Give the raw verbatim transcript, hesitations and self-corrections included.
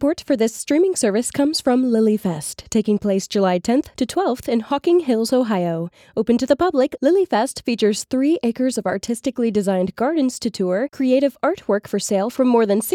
Support for this streaming service comes from LilyFest, taking place July tenth to twelfth in Hocking Hills, Ohio. Open to the public, LilyFest features three acres of artistically designed gardens to tour, creative artwork for sale from more than